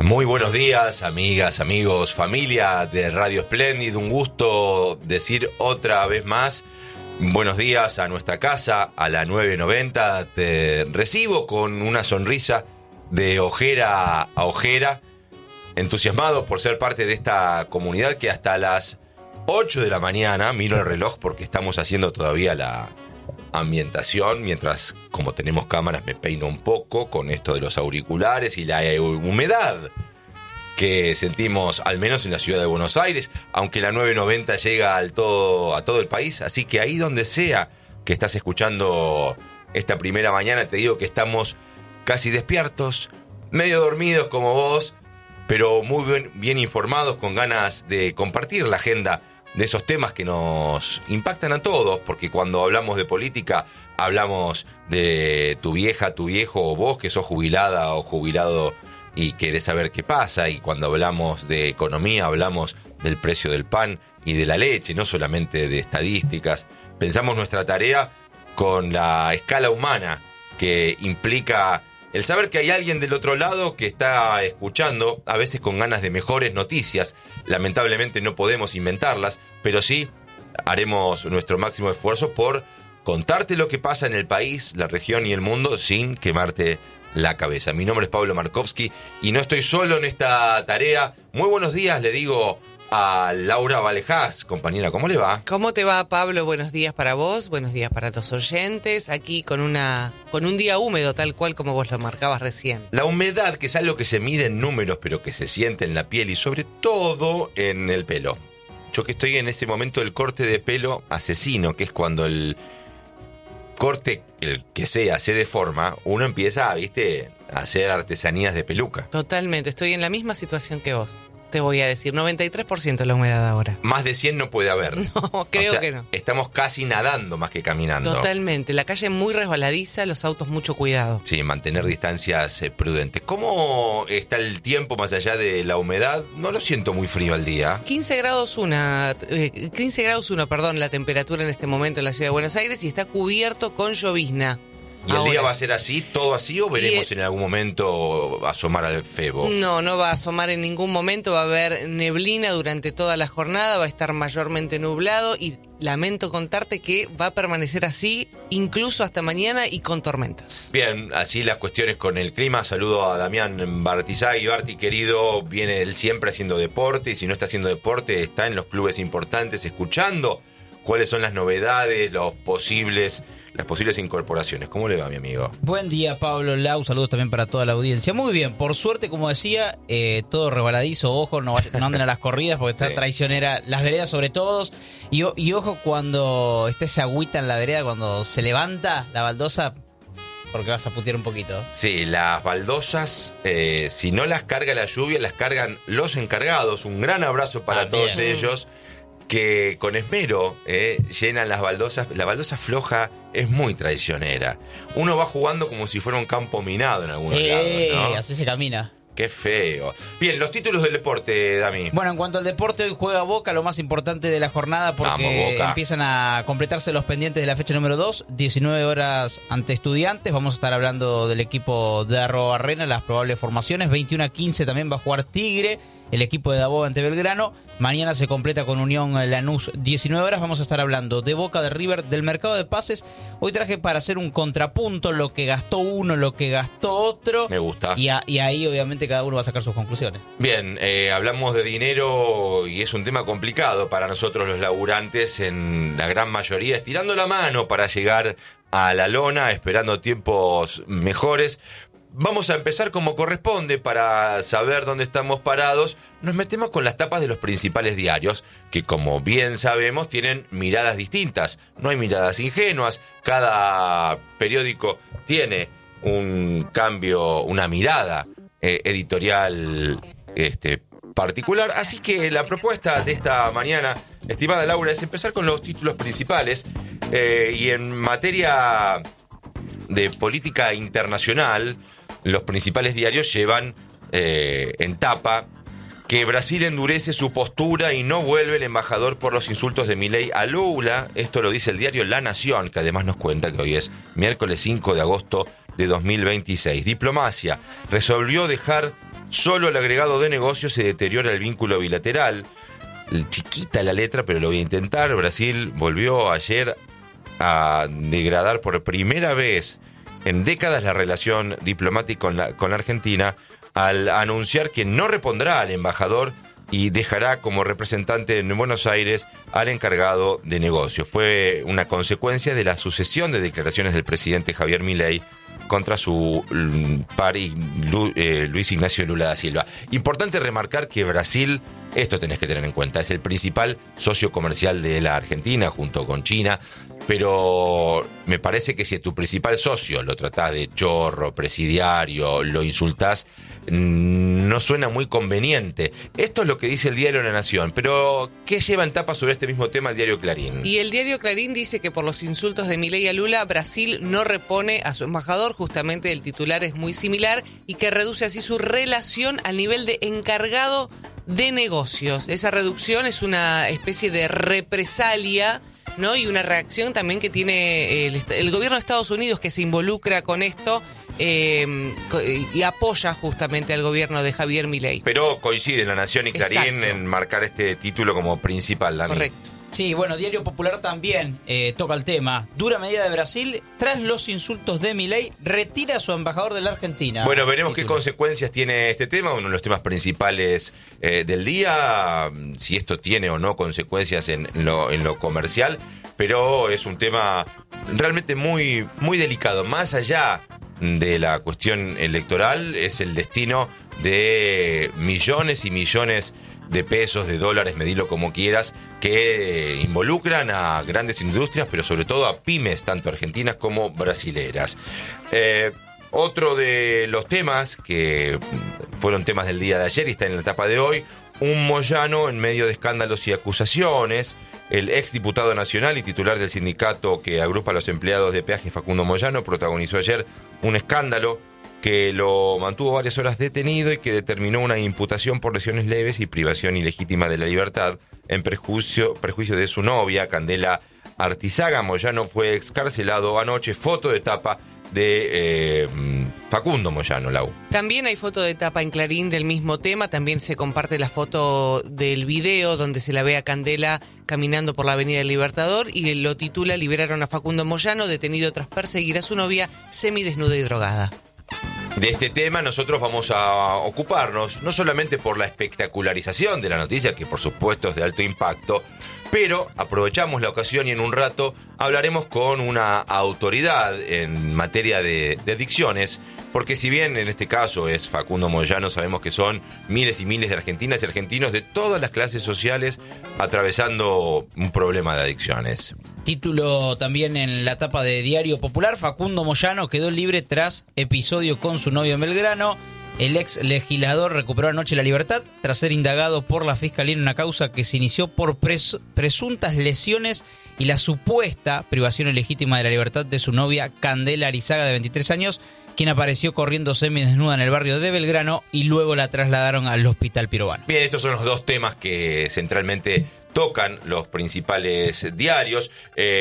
Muy buenos días, amigas, amigos, familia de Radio Espléndido. Un gusto decir otra vez más buenos días a nuestra casa, a la 990. Te recibo con una sonrisa de ojera a ojera, entusiasmado por ser parte de esta comunidad que hasta las 8 de la mañana, miro el reloj porque estamos haciendo todavía la ambientación, mientras, como tenemos cámaras, me peino un poco con esto de los auriculares y la humedad que sentimos, al menos en la ciudad de Buenos Aires, aunque la 990 llega a todo el país. Así que ahí donde sea que estás escuchando esta primera mañana, te digo que estamos casi despiertos, medio dormidos como vos, pero muy bien informados, con ganas de compartir la agenda de esos temas que nos impactan a todos, porque cuando hablamos de política, hablamos de tu vieja, tu viejo, o vos que sos jubilada o jubilado y querés saber qué pasa, y cuando hablamos de economía, hablamos del precio del pan y de la leche, no solamente de estadísticas. Pensamos nuestra tarea con la escala humana que implica el saber que hay alguien del otro lado que está escuchando, a veces con ganas de mejores noticias. Lamentablemente no podemos inventarlas, pero sí haremos nuestro máximo esfuerzo por contarte lo que pasa en el país, la región y el mundo sin quemarte la cabeza. Mi nombre es Pablo Markovsky y no estoy solo en esta tarea. Muy buenos días, le digo a Laura Valejás. Compañera, ¿cómo le va? ¿Cómo te va, Pablo? Buenos días para vos, buenos días para los oyentes. Aquí con un día húmedo, tal cual como vos lo marcabas recién. La humedad, que es algo que se mide en números, pero que se siente en la piel y sobre todo en el pelo. Yo que estoy en ese momento del corte de pelo asesino, que es cuando el corte, el que sea, se deforma, uno empieza, ¿viste?, a hacer artesanías de peluca. Totalmente, estoy en la misma situación que vos. Te voy a decir, 93% la humedad ahora. Más de 100 no puede haber. No, creo que no. Estamos casi nadando más que caminando. Totalmente, la calle muy resbaladiza, los autos mucho cuidado. Sí, mantener distancias prudentes. ¿Cómo está el tiempo más allá de la humedad? No lo siento muy frío al día. 15 grados 1, la temperatura en este momento en la ciudad de Buenos Aires, y está cubierto con llovizna. ¿Y el día va a ser así, todo así, o veremos en algún momento asomar al febo? No va a asomar en ningún momento, va a haber neblina durante toda la jornada, va a estar mayormente nublado y lamento contarte que va a permanecer así incluso hasta mañana y con tormentas. Bien, así las cuestiones con el clima. Saludo a Damián Bartizagui. Barti, querido, viene él siempre haciendo deporte, y si no está haciendo deporte está en los clubes importantes escuchando cuáles son las novedades, las posibles incorporaciones. ¿Cómo le va, mi amigo? Buen día, Pablo, Lau, saludos también para toda la audiencia. Muy bien, por suerte, como decía, todo resbaladizo, ojo, no anden a las corridas porque está traicionera, las veredas sobre todos, y ojo cuando esté esa agüita en la vereda, cuando se levanta la baldosa, porque vas a putear un poquito. Sí, las baldosas, si no las carga la lluvia, las cargan los encargados. Un gran abrazo para todos ellos, que con esmero llenan las baldosas. La baldosa floja es muy traicionera. Uno va jugando como si fuera un campo minado en algunos lados, ¿no? Así se camina. Qué feo. Bien, los títulos del deporte, Dami. Bueno, en cuanto al deporte, hoy juega Boca, lo más importante de la jornada, porque empiezan a completarse los pendientes de la fecha número 2, 19 horas ante Estudiantes. Vamos a estar hablando del equipo de Arrobarrena, las probables formaciones. 21:15 también va a jugar Tigre, el equipo de Daboga ante Belgrano. Mañana se completa con Unión Lanús, 19 horas. Vamos a estar hablando de Boca, de River, del mercado de pases. Hoy traje para hacer un contrapunto, lo que gastó uno, lo que gastó otro. Me gusta. Y ahí obviamente cada uno va a sacar sus conclusiones. Bien, hablamos de dinero y es un tema complicado para nosotros los laburantes, en la gran mayoría, estirando la mano para llegar a la lona, esperando tiempos mejores. Vamos a empezar como corresponde para saber dónde estamos parados. Nos metemos con las tapas de los principales diarios, que como bien sabemos tienen miradas distintas. No hay miradas ingenuas. Cada periódico tiene un cambio, una mirada editorial particular. Así que la propuesta de esta mañana, estimada Laura, es empezar con los títulos principales. Y en materia de política internacional, los principales diarios llevan en tapa que Brasil endurece su postura y no vuelve el embajador por los insultos de Milei a Lula. Esto lo dice el diario La Nación, que además nos cuenta que hoy es miércoles 5 de agosto de 2026. Diplomacia resolvió dejar solo el agregado de negocios se deteriora el vínculo bilateral. Chiquita la letra, pero lo voy a intentar. Brasil volvió ayer a degradar por primera vez en décadas la relación diplomática con la Argentina al anunciar que no repondrá al embajador y dejará como representante en Buenos Aires al encargado de negocios. Fue una consecuencia de la sucesión de declaraciones del presidente Javier Milei contra su par Luis Ignacio Lula da Silva. Importante remarcar que Brasil, esto tenés que tener en cuenta, es el principal socio comercial de la Argentina junto con China, pero me parece que si a tu principal socio lo tratás de chorro, presidiario, lo insultás, no suena muy conveniente. Esto es lo que dice el diario La Nación, pero ¿qué lleva en tapa sobre este mismo tema el diario Clarín? Y el diario Clarín dice que por los insultos de Milei a Lula, Brasil no repone a su embajador, justamente el titular es muy similar, y que reduce así su relación al nivel de encargado de negocios. Esa reducción es una especie de represalia, ¿no? Y una reacción también que tiene el gobierno de Estados Unidos, que se involucra con esto y apoya justamente al gobierno de Javier Milei. Pero coincide La Nación y Clarín. Exacto. En marcar este título como principal, Dani. Correcto. Sí, bueno, Diario Popular también toca el tema. Dura medida de Brasil, tras los insultos de Milei, retira a su embajador de la Argentina. Bueno, veremos qué consecuencias tiene este tema, uno de los temas principales del día, si esto tiene o no consecuencias en lo comercial, pero es un tema realmente muy, muy delicado. Más allá de la cuestión electoral, es el destino de millones y millones de pesos, de dólares, medilo como quieras, que involucran a grandes industrias, pero sobre todo a pymes, tanto argentinas como brasileras. Otro de los temas que fueron temas del día de ayer y está en la etapa de hoy, un Moyano en medio de escándalos y acusaciones. El exdiputado nacional y titular del sindicato que agrupa a los empleados de peaje, Facundo Moyano, protagonizó ayer un escándalo que lo mantuvo varias horas detenido y que determinó una imputación por lesiones leves y privación ilegítima de la libertad en perjuicio de su novia, Candela Artizaga. Moyano fue excarcelado anoche. Foto de tapa de Facundo Moyano, Lau. También hay foto de tapa en Clarín del mismo tema. También se comparte la foto del video donde se la ve a Candela caminando por la Avenida del Libertador y lo titula: liberaron a Facundo Moyano, detenido tras perseguir a su novia semidesnuda y drogada. De este tema nosotros vamos a ocuparnos, no solamente por la espectacularización de la noticia, que por supuesto es de alto impacto, pero aprovechamos la ocasión y en un rato hablaremos con una autoridad en materia de adicciones, porque si bien en este caso es Facundo Moyano, sabemos que son miles y miles de argentinas y argentinos de todas las clases sociales atravesando un problema de adicciones. Título también en la tapa de Diario Popular: Facundo Moyano quedó libre tras episodio con su novio en Belgrano. El ex legislador recuperó anoche la libertad tras ser indagado por la Fiscalía en una causa que se inició por presuntas lesiones y la supuesta privación ilegítima de la libertad de su novia Candela Artizaga, de 23 años, quien apareció corriendo semidesnuda en el barrio de Belgrano y luego la trasladaron al Hospital Pirovano. Bien, estos son los dos temas que centralmente tocan los principales diarios.